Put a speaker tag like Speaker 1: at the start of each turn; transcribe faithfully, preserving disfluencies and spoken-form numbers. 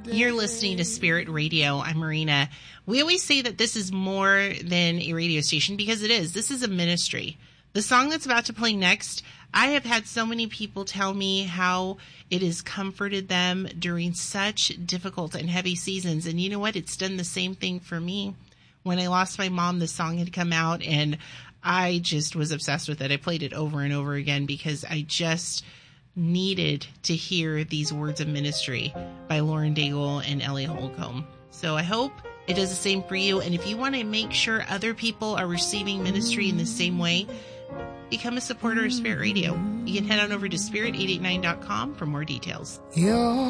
Speaker 1: You're listening to Spirit Radio. I'm Marina. We always say that this is more than a radio station because it is. This is a ministry. The song that's about to play next, I have had so many people tell me how it has comforted them during such difficult and heavy seasons. And you know what? It's done the same thing for me. When I lost my mom, the song had come out and I just was obsessed with it. I played it over and over again because I just needed to hear these words of ministry by Lauren Daigle and Ellie Holcomb. So I hope it does the same for you. And if you want to make sure other people are receiving ministry in the same way, become a supporter of Spirit Radio. You can head on over to spirit eight eight nine dot com for more details. You're